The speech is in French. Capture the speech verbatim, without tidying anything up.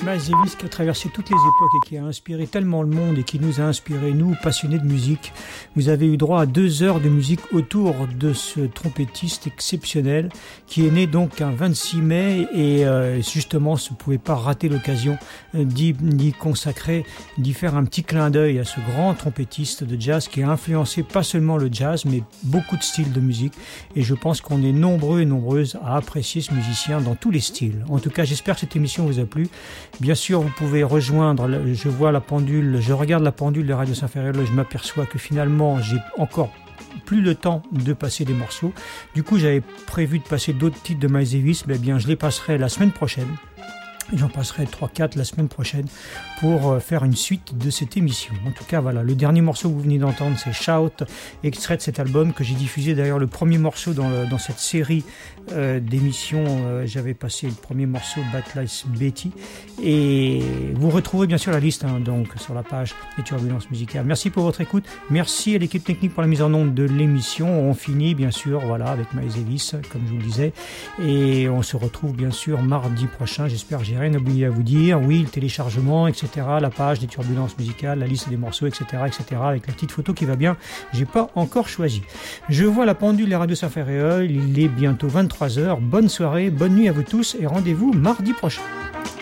Miles Davis qui a traversé toutes les époques et qui a inspiré tellement le monde et qui nous a inspiré, nous, passionnés de musique. Vous avez eu droit à deux heures de musique autour de ce trompettiste exceptionnel qui est né donc un vingt-six mai et euh, justement, ne pouvait pas rater l'occasion d'y, d'y consacrer, d'y faire un petit clin d'œil à ce grand trompettiste de jazz qui a influencé pas seulement le jazz, mais beaucoup de styles de musique. Et je pense qu'on est nombreux et nombreuses à apprécier ce musicien dans tous les styles. En tout cas, j'espère que cette émission vous a plu. Bien sûr, vous pouvez rejoindre, je vois la pendule, je regarde la pendule de Radio Saint-Ferréol et je m'aperçois que finalement, j'ai encore plus le temps de passer des morceaux. Du coup, j'avais prévu de passer d'autres titres de Miles Davis, mais bien, je les passerai la semaine prochaine. J'en passerai trois quatre la semaine prochaine pour faire une suite de cette émission. En tout cas, voilà, le dernier morceau que vous venez d'entendre, c'est Shout, extrait de cet album que j'ai diffusé. D'ailleurs, le premier morceau dans, le, dans cette série euh, d'émissions, euh, j'avais passé le premier morceau, Bad Lies Betty. Et vous retrouvez bien sûr la liste hein, donc sur la page des Turbulences musicales. Merci pour votre écoute. Merci à l'équipe technique pour la mise en onde de l'émission. On finit bien sûr voilà, avec Miles Davis, comme je vous le disais. Et on se retrouve bien sûr mardi prochain. J'espère que j'ai rien oublié à vous dire. Oui, le téléchargement, et cetera. La page des Turbulences musicales, la liste des morceaux, et cetera, et cetera. Avec la petite photo qui va bien. J'ai pas encore choisi. Je vois la pendule des radios Saint-Ferréol. Il est bientôt vingt-trois heures. Bonne soirée, bonne nuit à vous tous et rendez-vous mardi prochain.